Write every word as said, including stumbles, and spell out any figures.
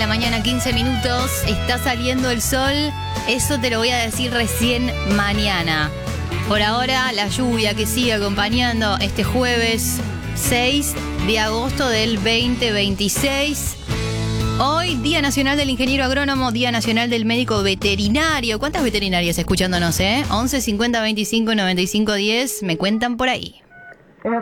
la mañana, quince minutos. Está saliendo el sol. Eso te lo voy a decir recién mañana. Por ahora, la lluvia que sigue acompañando este jueves seis de agosto del veinte veintiséis. Hoy, Día Nacional del Ingeniero Agrónomo, Día Nacional del Médico Veterinario. ¿Cuántas veterinarias escuchándonos, eh? once cincuenta veinticinco noventa y cinco diez, me cuentan por ahí.